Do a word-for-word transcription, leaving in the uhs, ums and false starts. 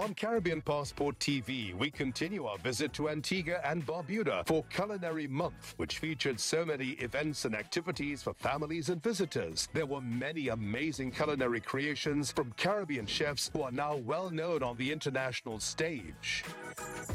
On Caribbean Passport T V, we continue our visit to Antigua and Barbuda for Culinary Month, which featured so many events and activities for families and visitors. There were many amazing culinary creations from Caribbean chefs who are now well known on the international stage.